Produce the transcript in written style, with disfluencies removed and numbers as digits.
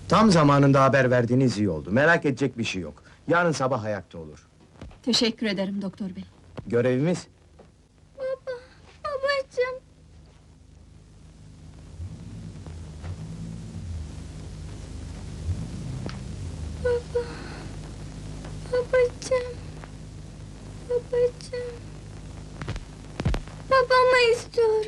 Tam zamanında haber verdiğiniz iyi oldu. Merak edecek bir şey yok. Yarın sabah ayakta olur. Teşekkür ederim doktor bey. Görevimiz... Baba, babacığım. Baba, babacığım. Babacığım. Babamı istiyorum.